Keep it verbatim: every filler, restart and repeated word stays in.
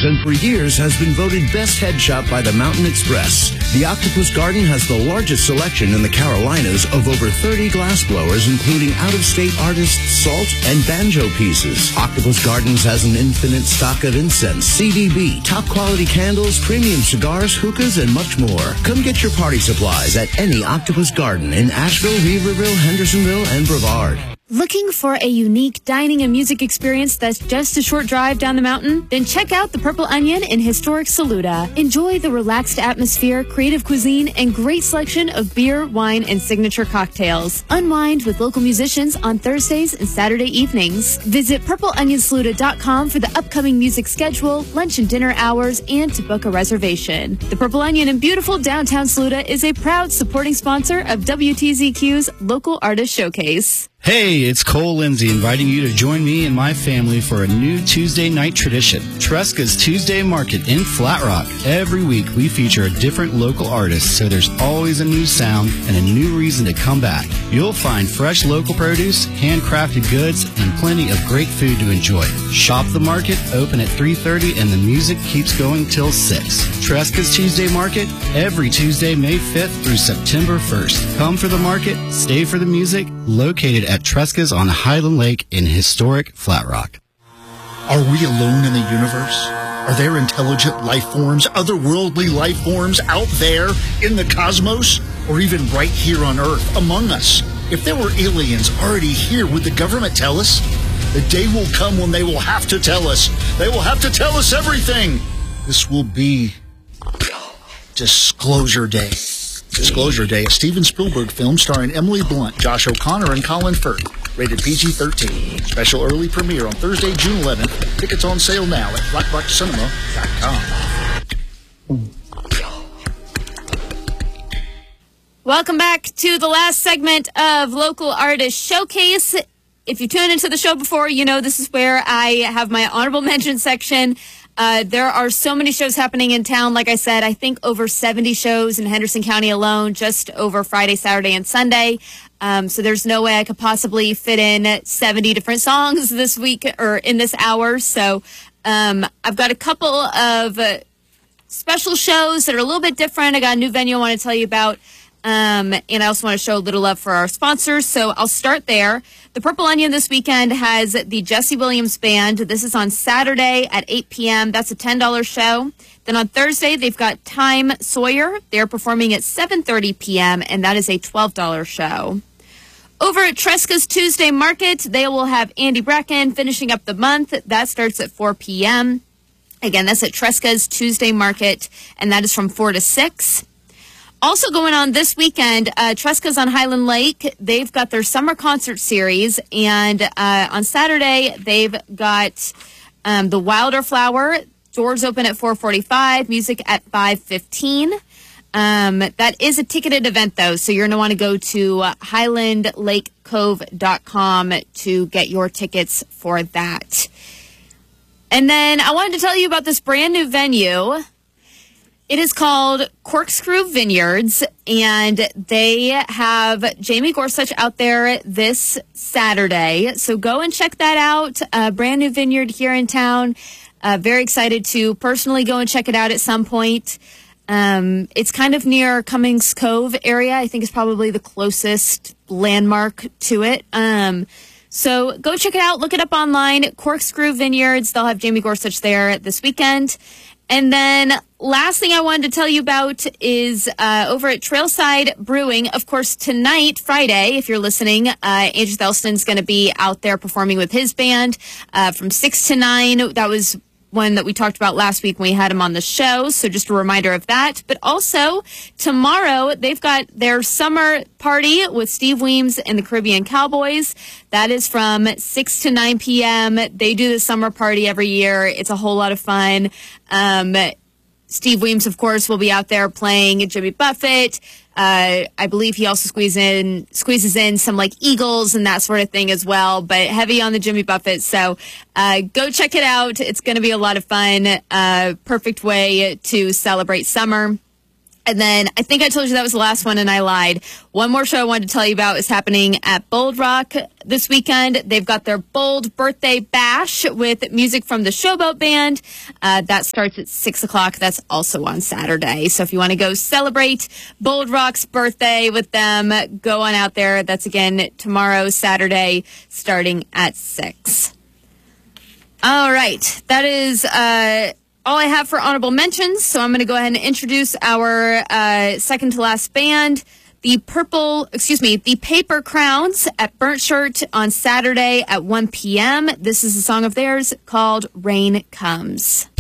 awards and for years has been voted best head shop by the Mountain Express. The Octopus Garden has the largest selection in the Carolinas of over thirty glassblowers, including out-of-state artists' salt and banjo pieces. Octopus Gardens has an infinite stock of incense, C D B, top-quality candles, premium cigars, hookahs, and much more. Come get your party supplies at any Octopus Garden in Asheville, Weaverville, Hendersonville, and Brevard. Looking for a unique dining and music experience that's just a short drive down the mountain? Then check out the Purple Onion in historic Saluda. Enjoy the relaxed atmosphere, creative cuisine, and great selection of beer, wine, and signature cocktails. Unwind with local musicians on Thursdays and Saturday evenings. Visit purple onion saluda dot com for the upcoming music schedule, lunch and dinner hours, and to book a reservation. The Purple Onion in beautiful downtown Saluda is a proud supporting sponsor of W T Z Q's Local Artist Showcase. Hey, it's Cole Lindsay inviting you to join me and my family for a new Tuesday night tradition, Tresca's Tuesday Market in Flat Rock. Every week we feature a different local artist, so there's always a new sound and a new reason to come back. You'll find fresh local produce, handcrafted goods, and plenty of great food to enjoy. Shop the market, open at three thirty, and the music keeps going till six. Tresca's Tuesday Market, every Tuesday, May fifth through September first. Come for the market, stay for the music, located at Tresca's on Highland Lake in historic Flat Rock. Are we alone in the universe? Are there intelligent life forms, otherworldly life forms out there in the cosmos? Or even right here on Earth, among us? If there were aliens already here, would the government tell us? The day will come when they will have to tell us. They will have to tell us everything. This will be Disclosure Day. Disclosure Day, a Steven Spielberg film starring Emily Blunt, Josh O'Connor, and Colin Firth. Rated P G thirteen. Special early premiere on Thursday, June eleventh. Tickets on sale now at flat rock cinema dot com. Welcome back to the last segment of Local Artist Showcase. If you tuned into the show before, you know this is where I have my honorable mention section. Uh, there are so many shows happening in town. Like I said, I think over seventy shows in Henderson County alone, just over Friday, Saturday, and Sunday. Um, so there's no way I could possibly fit in seventy different songs this week or in this hour. So um, I've got a couple of uh, special shows that are a little bit different. I got a new venue I want to tell you about. Um, and I also want to show a little love for our sponsors. So I'll start there. The Purple Onion this weekend has the Jesse Williams Band. This is on Saturday at eight p.m. That's a ten dollars show. Then on Thursday, they've got Time Sawyer. They're performing at seven thirty p.m., and that is a twelve dollars show. Over at Tresca's Tuesday Market, they will have Andy Bracken finishing up the month. That starts at four p.m. Again, that's at Tresca's Tuesday Market, and that is from four to six. Also going on this weekend, uh, Tresca's on Highland Lake. They've got their summer concert series, and uh, on Saturday, they've got um, the Wilder Flower. Doors open at four forty-five, music at five fifteen. Um, that is a ticketed event, though, so you're going to want to go to uh, highland lake cove dot com to get your tickets for that. And then I wanted to tell you about this brand new venue. It is called Corkscrew Vineyards, and they have Jamie Gorsuch out there this Saturday. So go and check that out. A brand new vineyard here in town. Uh, very excited to personally go and check it out at some point. Um, it's kind of near Cummings Cove area. I think it's probably the closest landmark to it. Um, so go check it out. Look it up online. Corkscrew Vineyards. They'll have Jamie Gorsuch there this weekend. And then last thing I wanted to tell you about is uh, over at Trailside Brewing. Of course, tonight, Friday, if you're listening, uh, Andrew Thelston's going to be out there performing with his band uh, from six to nine. That was one that we talked about last week when we had him on the show. So just a reminder of that. But also, tomorrow, they've got their summer party with Steve Weems and the Caribbean Cowboys. That is from six to nine p.m. They do the summer party every year. It's a whole lot of fun. Um, Steve Weems, of course, will be out there playing Jimmy Buffett. Uh, I believe he also squeezes in, squeezes in some like Eagles and that sort of thing as well, but heavy on the Jimmy Buffett. So uh, go check it out. It's going to be a lot of fun. Uh, perfect way to celebrate summer. And then I think I told you that was the last one and I lied. One more show I wanted to tell you about is happening at Bold Rock this weekend. They've got their Bold Birthday Bash with music from the Showboat Band. Uh, that starts at six o'clock. That's also on Saturday. So if you want to go celebrate Bold Rock's birthday with them, go on out there. That's again tomorrow, Saturday, starting at six. All right. That is... Uh, all I have for honorable mentions, so I'm going to go ahead and introduce our uh, second to last band, the Purple, excuse me, the Paper Crowns at Burnt Shirt on Saturday at one p.m. This is a song of theirs called Rain Comes.